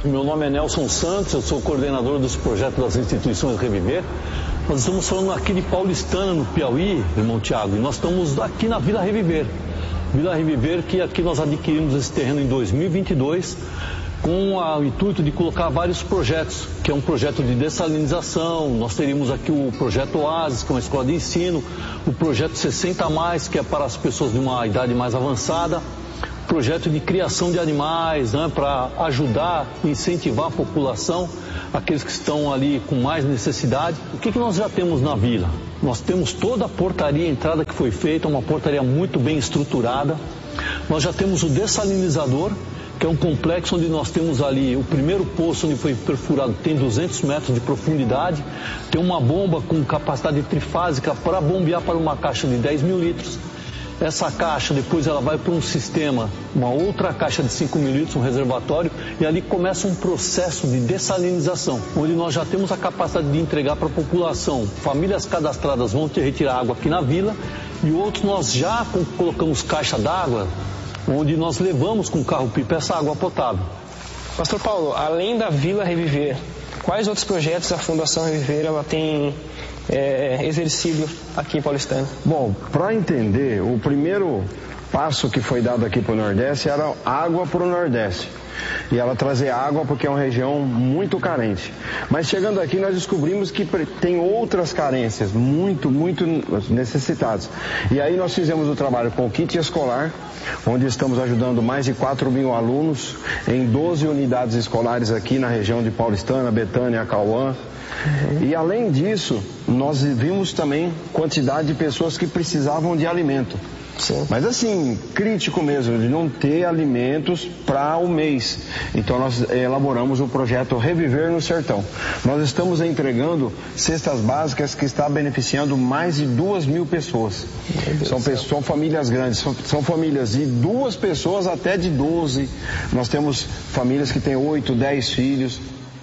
Meu nome é Nelson Santos, eu sou coordenador dos projetos das instituições Reviver. Nós estamos falando aqui de Paulistana, no Piauí, irmão Tiago, e nós estamos aqui na Vila Reviver. Vila Reviver, que aqui nós adquirimos esse terreno em 2022, com o intuito de colocar vários projetos, que é um projeto de dessalinização. Nós teríamos aqui o projeto Oasis, que é uma escola de ensino, o projeto 60+, que é para as pessoas de uma idade mais avançada, projeto de criação de animais, né, para ajudar e incentivar a população, aqueles que estão ali com mais necessidade. O que nós já temos na vila? Nós temos toda a portaria, a entrada que foi feita, uma portaria muito bem estruturada. Nós já temos o dessalinizador, que é um complexo onde nós temos ali o primeiro poço onde foi perfurado, tem 200 metros de profundidade, tem uma bomba com capacidade trifásica para bombear para uma caixa de 10 mil litros. Essa caixa depois ela vai para um sistema, uma outra caixa de 5 mil litros, um reservatório, e ali começa um processo de dessalinização, onde nós já temos a capacidade de entregar para a população. Famílias cadastradas vão retirar água aqui na vila, e outros nós já colocamos caixa d'água, onde nós levamos com carro-pipa essa água potável. Pastor Paulo, além da Vila Reviver, quais outros projetos a Fundação Reviver ela tem exercido aqui em Paulistana? Bom, para entender, o primeiro passo que foi dado aqui para o Nordeste era água para o Nordeste. E ela trazer água porque é uma região muito carente. Mas chegando aqui nós descobrimos que tem outras carências, muito necessitadas. E aí nós fizemos o trabalho com o kit escolar, onde estamos ajudando mais de 4 mil alunos em 12 unidades escolares aqui na região de Paulistana, Betânia, Cauã. E além disso, nós vimos também quantidade de pessoas que precisavam de alimento. Sim. Mas assim, crítico mesmo, de não ter alimentos para o mês. Então nós elaboramos o projeto Reviver no Sertão. Nós estamos entregando cestas básicas que está beneficiando mais de 2 mil pessoas. São famílias grandes, são famílias de 2 pessoas até de 12. Nós temos famílias que têm 8, 10 filhos.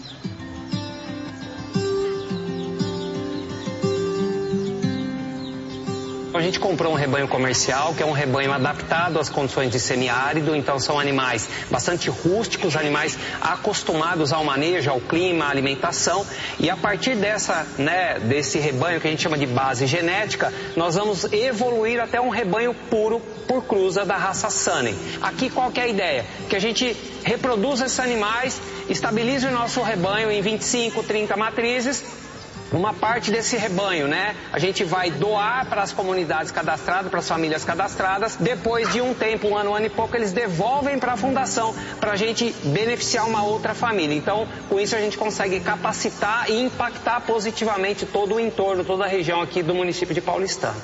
A gente comprou um rebanho comercial, que é um rebanho adaptado às condições de semiárido, então são animais bastante rústicos, animais acostumados ao manejo, ao clima, à alimentação, e a partir desse rebanho que a gente chama de base genética, nós vamos evoluir até um rebanho puro por cruza da raça Sunny. Aqui qual que é a ideia? Que a gente reproduza esses animais, estabilize o nosso rebanho em 25, 30 matrizes. Uma parte desse rebanho, a gente vai doar para as comunidades cadastradas, para as famílias cadastradas. Depois de um tempo, um ano e pouco, eles devolvem para a fundação para a gente beneficiar uma outra família. Então, com isso a gente consegue capacitar e impactar positivamente todo o entorno, toda a região aqui do município de Paulistana.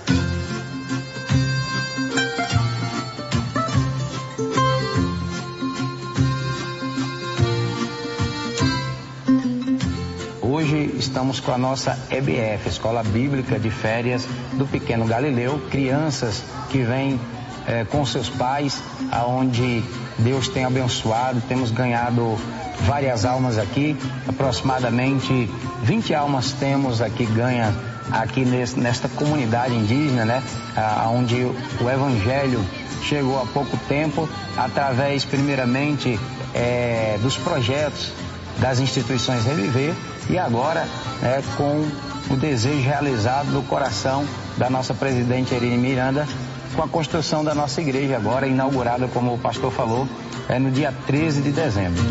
Hoje estamos com a nossa EBF, Escola Bíblica de Férias do Pequeno Galileu, crianças que vêm com seus pais, aonde Deus tem abençoado, temos ganhado várias almas aqui, aproximadamente 20 almas temos aqui ganha aqui nesta comunidade indígena, onde o Evangelho chegou há pouco tempo, através primeiramente dos projetos das instituições Reviver, e agora com o desejo realizado do coração da nossa presidente Erine Miranda, com a construção da nossa igreja agora, inaugurada, como o pastor falou, no dia 13 de dezembro.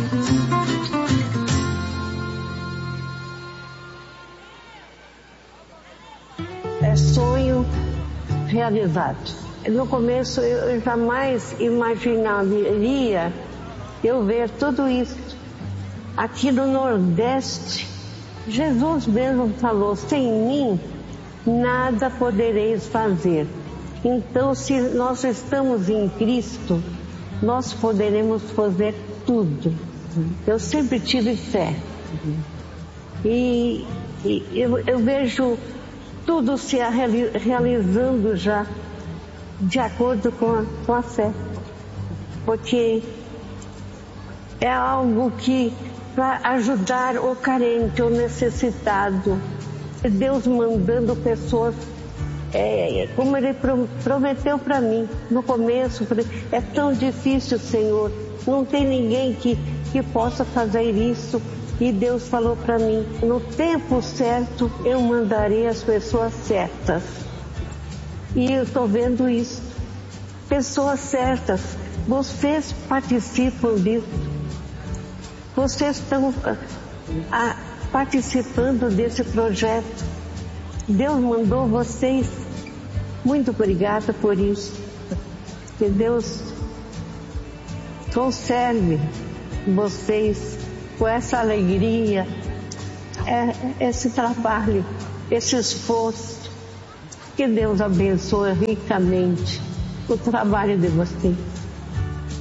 É sonho realizado. No começo eu jamais imaginaria eu ver tudo isso. Aqui no Nordeste, Jesus mesmo falou, sem mim nada podereis fazer. Então, se nós estamos em Cristo, nós poderemos fazer tudo. Eu sempre tive fé. E eu vejo tudo se realizando já de acordo com a fé. Porque é algo que para ajudar o carente, o necessitado. Deus mandando pessoas, como Ele prometeu para mim no começo, é tão difícil, Senhor, não tem ninguém que que possa fazer isso. E Deus falou para mim, no tempo certo eu mandarei as pessoas certas. E eu estou vendo isso. Pessoas certas, vocês participam disso. Vocês estão participando desse projeto. Deus mandou vocês. Muito obrigada por isso. Que Deus conserve vocês com essa alegria, esse trabalho, esse esforço. Que Deus abençoe ricamente o trabalho de vocês.